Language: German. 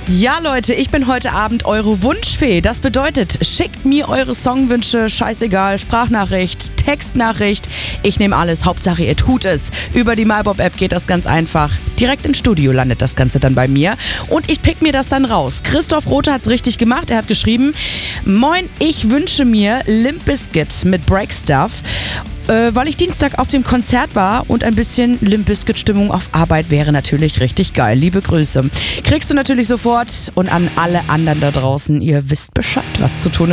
Ja, Leute, ich bin heute Abend eure Wunschfee. Das bedeutet, schickt mir eure Songwünsche, scheißegal, Sprachnachricht, Textnachricht. Ich nehme alles, Hauptsache ihr tut es. Über die MyBob-App geht das ganz einfach. Direkt ins Studio landet das Ganze dann bei mir und ich pick mir das dann raus. Christoph Rothe hat's richtig gemacht, er hat geschrieben: Moin, ich wünsche mir Limp Bizkit mit Break Stuff. Weil ich Dienstag auf dem Konzert war und ein bisschen Limp Bizkit-Stimmung auf Arbeit wäre natürlich richtig geil. Liebe Grüße. Kriegst du natürlich sofort und an alle anderen da draußen. Ihr wisst Bescheid, was zu tun ist.